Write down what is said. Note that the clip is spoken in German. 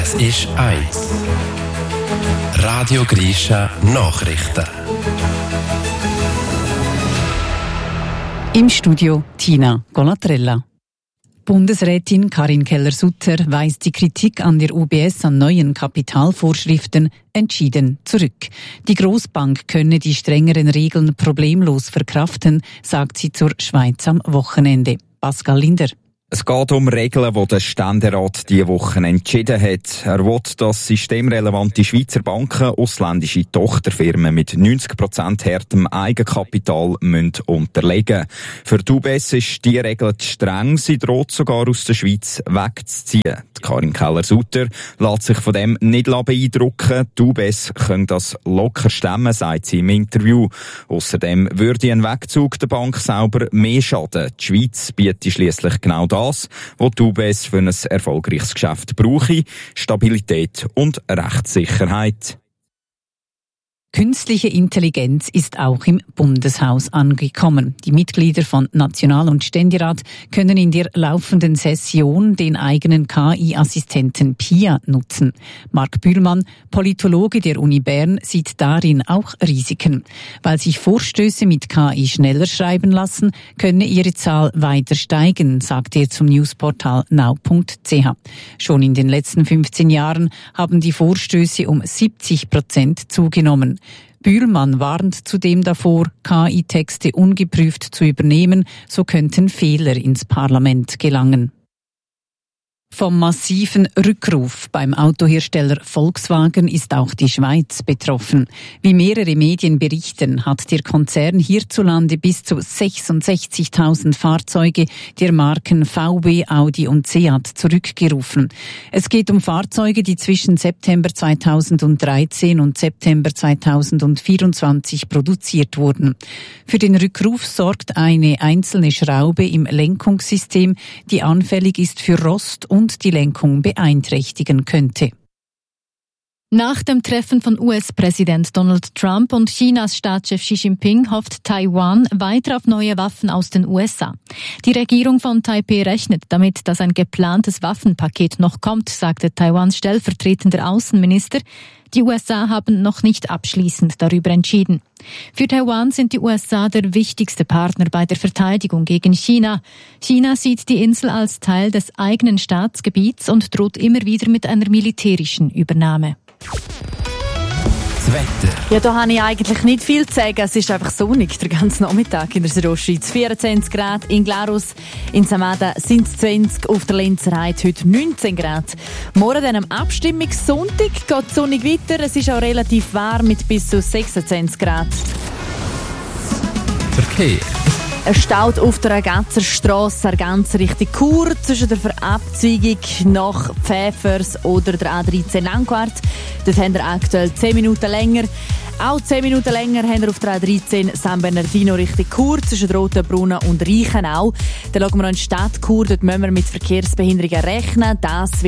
Das ist 1. Radio Grisha Nachrichten. Im Studio Tina Golatrella. Bundesrätin Karin Keller-Sutter weist die Kritik an der UBS an neuen Kapitalvorschriften entschieden zurück. Die Grossbank könne die strengeren Regeln problemlos verkraften, sagt sie zur Schweiz am Wochenende. Pascal Linder. Es geht um Regeln, die der Ständerat diese Woche entschieden hat. Er will, dass systemrelevante Schweizer Banken ausländische Tochterfirmen mit 90% härtem Eigenkapital unterlegen müssen. Für die UBS ist die Regel zu streng. Sie droht sogar aus der Schweiz wegzuziehen. Die Karin Keller-Sutter lässt sich von dem nicht beeindrucken. Die UBS können das locker stemmen, sagt sie im Interview. Außerdem würde ein Wegzug der Bank selber mehr schaden. Die Schweiz bietet schliesslich genau das, was die UBS für ein erfolgreiches Geschäft brauche: Stabilität und Rechtssicherheit. Künstliche Intelligenz ist auch im Bundeshaus angekommen. Die Mitglieder von National- und Ständerat können in der laufenden Session den eigenen KI-Assistenten Pia nutzen. Marc Bühlmann, Politologe der Uni Bern, sieht darin auch Risiken. Weil sich Vorstöße mit KI schneller schreiben lassen, könne ihre Zahl weiter steigen, sagt er zum Newsportal now.ch. Schon in den letzten 15 Jahren haben die Vorstöße um 70% zugenommen. Bühlmann warnt zudem davor, KI-Texte ungeprüft zu übernehmen, so könnten Fehler ins Parlament gelangen. Vom massiven Rückruf beim Autohersteller Volkswagen ist auch die Schweiz betroffen. Wie mehrere Medien berichten, hat der Konzern hierzulande bis zu 66.000 Fahrzeuge der Marken VW, Audi und Seat zurückgerufen. Es geht um Fahrzeuge, die zwischen September 2013 und September 2024 produziert wurden. Für den Rückruf sorgt eine einzelne Schraube im Lenkungssystem, die anfällig ist für Rost und die Lenkung beeinträchtigen könnte. Nach dem Treffen von US-Präsident Donald Trump und Chinas Staatschef Xi Jinping hofft Taiwan weiter auf neue Waffen aus den USA. Die Regierung von Taipeh rechnet damit, dass ein geplantes Waffenpaket noch kommt, sagte Taiwans stellvertretender Außenminister. Die USA haben noch nicht abschließend darüber entschieden. Für Taiwan sind die USA der wichtigste Partner bei der Verteidigung gegen China. China sieht die Insel als Teil des eigenen Staatsgebiets und droht immer wieder mit einer militärischen Übernahme. Das Wetter. Ja, da habe ich eigentlich nicht viel zu sagen. Es ist einfach sonnig den ganzen Nachmittag in der Südostschweiz. 24 Grad in Glarus, in Samada sind es 20, auf der Lenzer Heide heute 19 Grad. Morgen dann am Abstimmungssonntag geht es sonnig weiter. Es ist auch relativ warm mit bis zu 26 Grad. Verkehr. Es staut auf der ganzen Strasse, ganz Richtung Chur, zwischen der Verabzweigung nach Pfäfers oder der A13 Langquart. Dort haben wir aktuell 10 Minuten länger. Auch 10 Minuten länger haben wir auf der A13 San Bernardino Richtung Chur, zwischen Rotenbrunnen und Reichenau. Dann schauen wir noch in die Stadt Chur, dort müssen wir mit Verkehrsbehinderungen rechnen. Das